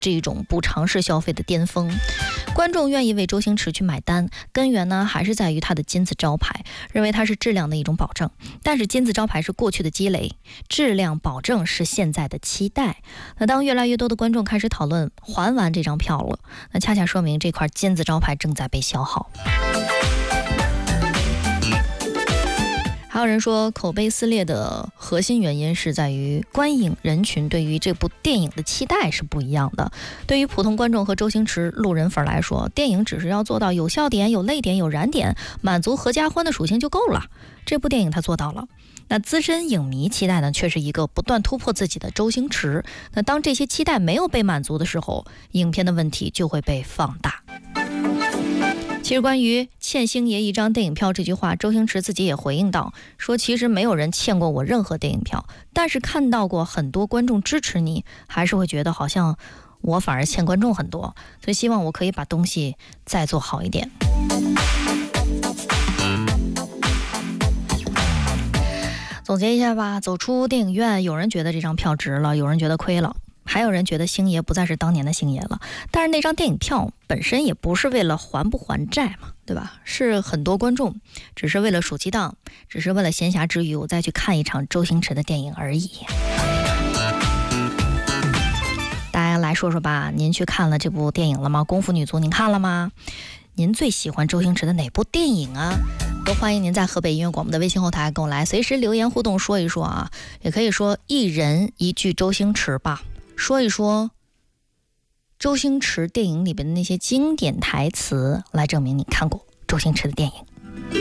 这种补偿式消费的巅峰。观众愿意为周星驰去买单，根源呢还是在于他的金字招牌，认为它是质量的一种保证。但是金字招牌是过去的积累，质量保证是现在的期待。那当越来越多的观众开始讨论还完这张票了，那恰恰说明这块金字招牌正在被消耗。还有人说，口碑撕裂的核心原因是在于观影人群对于这部电影的期待是不一样的。对于普通观众和周星驰路人粉来说，电影只是要做到有笑点、有泪点、有燃点，满足合家欢的属性就够了。这部电影他做到了。那资深影迷期待呢，却是一个不断突破自己的周星驰。那当这些期待没有被满足的时候，影片的问题就会被放大。其实关于欠星爷一张电影票这句话，周星驰自己也回应到，说其实没有人欠过我任何电影票，但是看到过很多观众支持你，还是会觉得好像我反而欠观众很多，所以希望我可以把东西再做好一点。总结一下吧，走出电影院，有人觉得这张票值了，有人觉得亏了，还有人觉得星爷不再是当年的星爷了。但是那张电影票本身也不是为了还不还债嘛，对吧？是很多观众只是为了暑期档，只是为了闲暇之余我再去看一场周星驰的电影而已。大家来说说吧，您去看了这部电影了吗？功夫女足您看了吗？您最喜欢周星驰的哪部电影啊？都欢迎您在河北音乐广播的微信后台跟我来随时留言互动说一说啊，也可以说一人一句周星驰吧，说一说周星驰电影里边的那些经典台词，来证明你看过周星驰的电影。